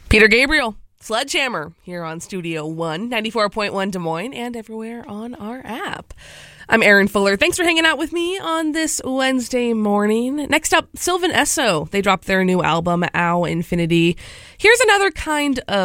Peter Gabriel, Sledgehammer, here on Studio One, 94.1 Des Moines, and everywhere on our app. I'm Erin Fuller. Thanks for hanging out with me on this Wednesday morning. Next up, Sylvan Esso. They dropped their new album, Ow Infinity. Here's another kind of